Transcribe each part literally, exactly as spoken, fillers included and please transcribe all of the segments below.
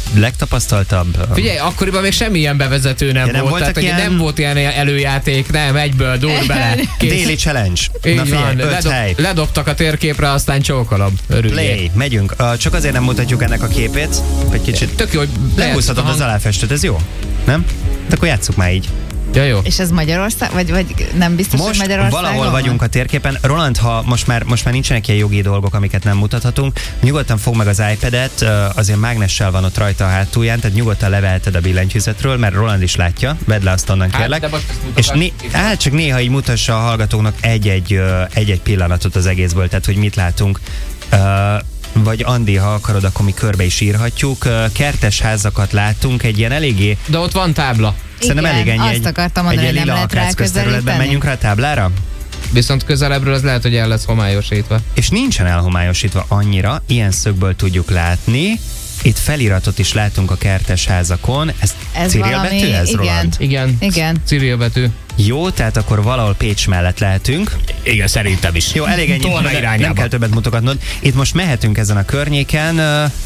legtapasztaltabb. Figyelj, akkoriban még semmilyen bevezető nem, ja, volt, tehát ilyen... nem volt ilyen előjáték, nem, egyből dur bele. Kész. Daily challenge. Így Na figyelj, van, öt ledob, hely. ledobtak a térképre, aztán csókolom. Örüljél. Play, megyünk. Uh, csak azért nem mutatjuk ennek a képét, hogy kicsit tök jó, hogy lehúzhatod az aláfestőt, ez jó? Nem? De akkor játsszuk már így. Ja, jó. És ez Magyarország? Vagy, vagy nem biztos, most hogy Magyarországon valahol van? vagyunk a térképen. Roland, ha most már, most már nincsenek ilyen jogi dolgok, amiket nem mutathatunk, nyugodtan fog meg az iPad-et, azért mágnessel van ott rajta a hátulján, tehát nyugodtan leveheted a billentyűzetről, mert Roland is látja, vedd le azt onnan, kérlek. Hát, és né- hát csak néha így mutassa a hallgatóknak egy-egy, egy-egy pillanatot az egészből, tehát hogy mit látunk. Uh, vagy Andi, ha akarod, akkor mi körbe is írhatjuk. Kertes házakat látunk, egy ilyen eléggé... De ott van tábla. Szerintem Igen, elég ennyi, azt egy, akartam mondani, egy hogy nem lehet lila közterületben. Menjünk rá a táblára? Viszont közelebbről az lehet, hogy el lesz homályosítva. És nincsen elhomályosítva annyira, ilyen szögből tudjuk látni. Itt feliratot is látunk a kertes házakon. Ez, ez cirilbetű, valami, ez igen. Roland? Igen. Igen. Cirilbetű. Jó, tehát akkor valahol Pécs mellett lehetünk. Igen, szerintem is. Jó, elég ennyi, Tolna nem, irányába. nem kell többet mutogatnod. Itt most mehetünk ezen a környéken.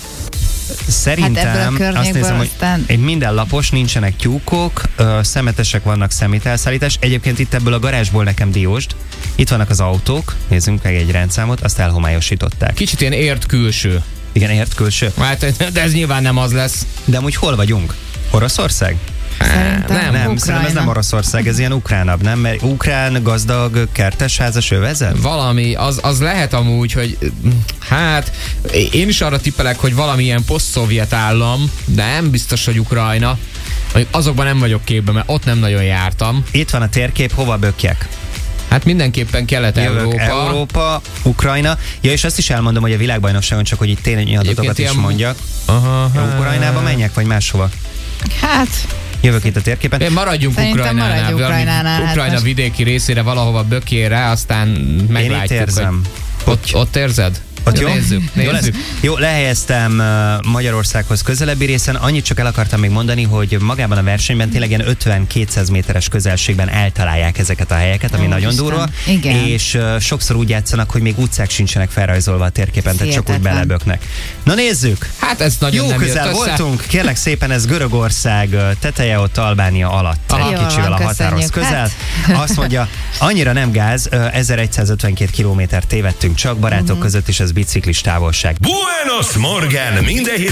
Szerintem hát ebből a azt nézem, hogy aztán... egy minden lapos, nincsenek tyúkok, szemetesek vannak, szemételszállítás. Egyébként itt ebből a garázsból nekem diósd. Itt vannak az autók, nézzünk meg egy rendszámot, azt elhomályosították. Kicsit ilyen ért külső. Igen, ért külső. Hát, de ez nyilván nem az lesz. De amúgy hol vagyunk? Oroszország? Szerintem Nem, Nem, Ukrajna. szerintem ez nem Oroszország, ez ilyen ukránabb, nem? Mert ukrán, gazdag, kertesházas övezet? Valami, az, az lehet amúgy, hogy hát én is arra tippelek, hogy valamilyen poszt-szovjet állam, de nem biztos, hogy Ukrajna. Azokban nem vagyok képben, mert ott nem nagyon jártam. Itt van a térkép, hova bökjek? Hát mindenképpen Kelet-Európa. Európa, Ukrajna. Ja, és azt is elmondom, hogy a világbajnokságon csak, hogy itt tényleg adatokat is ilyen... mondjak. Aha, Ja, Ukrajnába menjek, vagy máshova? Hát... Jövök itt a térképen. Én maradjunk Szerintem Ukrajnánál. maradjunk Ukrajnánál, hát Ukrajna most... vidéki részére valahova bökére, aztán meglátjuk. Én itt érzem. Hogy... Ott, ott érzed? Ott jó? Nézzük, nézzük. Jó, lesz. Jó, lehelyeztem uh, Magyarországhoz közelebbi részen. Annyit csak el akartam még mondani, hogy magában a versenyben tényleg ilyen ötven-kétszáz méteres közelségben eltalálják ezeket a helyeket, ami Ó, nagyon Isten. durva. Igen. És uh, sokszor úgy játszanak, hogy még utcák sincsenek felrajzolva a térképen, tehát csak úgy Hihetetlen. beleböknek. Na nézzük! Hát ez nagyon Jó nem közel jött össze. voltunk, kérlek szépen, ez Görögország teteje, ott Albánia alatt. Aha. Egy Jól kicsivel van, a határhoz köszönjük. közel. Hát. Azt mondja, annyira nem gáz, ezeregyszázötvenkét kilométert tévedtünk csak, barátok között is ez biciklis távolság. Buenos Morgan, minden